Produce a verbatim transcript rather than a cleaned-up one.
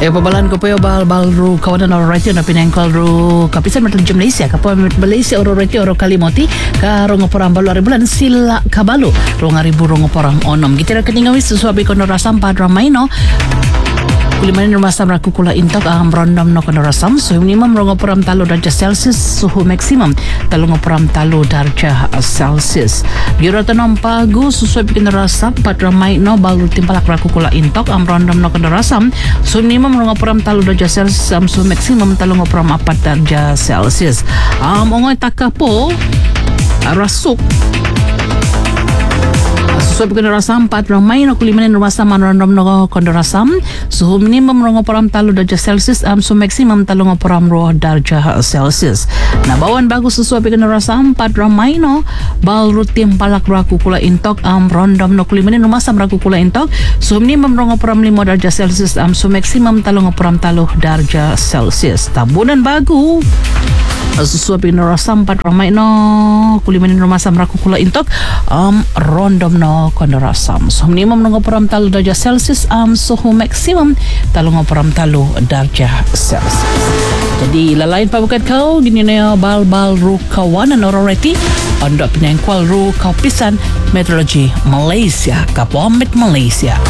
Ya pabalan ko po yung bal-bal ru kawanan oro reti na pinengkol ru kapisan matang jam Malaysia kapo Malaysia oro reti oro kalimoti karo ngaporang balu ari bulan sila kabalo ro ngaribu ro ngaporang onom gitira ketingawi sesuabi kono rasam padramay no kulimanin rumah sam rakukula intok ang rondom no kono rasam suhu minimum ro ngaporang talo darjah Celsius suhu maksimum talo ngaporang talo darjah Celsius biro tanong pagu sesuabi kono rasam padramay no balu timpalak rakukula intok ang rondom no kono rasam suhu minimum ro ngaporang talo darjah Celsius am suhu maksimum talo ngaporang apat darjah Celsius am ongoy takapo rasuk susup kono rasam pat ramay no kulimanin rumah sam random no kono rasam suhu minimum ro ngaporang talo darjah Celsius am suhu maksimum talo ngaporang ro darjah Celsius na bawan bago susup kono rasam pat ramay no bal rutim palak raku kula intok am random no kulimanin rumah sam raku kula intok suhu minimum ro ngaporang lima darjah Celsius am suhu maksimum talo ngaporang talo darjah Celsius tabunan bago susup kono rasam pat ramay no kulimanin rumah sam raku kula intok am random no kono rasam suhu minimum ng ngaporang talo darjah Celsius am suhu maksimum talo ngaporang talo darjah Celsius. Jadi lalain pa bukat kau gini na bal-bal ru kawanan ororeti anda pinengkwal ru kaupisan meteorologi Malaysia kapomit Malaysia.